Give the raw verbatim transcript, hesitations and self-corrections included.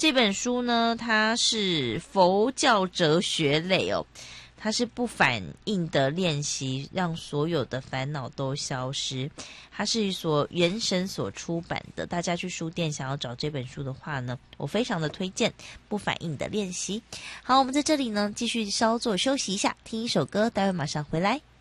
这本书呢，它是佛教哲学类哦。它是不反应的练习，让所有的烦恼都消失。它是所原神所出版的，大家去书店想要找这本书的话呢，我非常的推荐不反应的练习。好，我们在这里呢继续稍作休息一下，听一首歌，待会马上回来。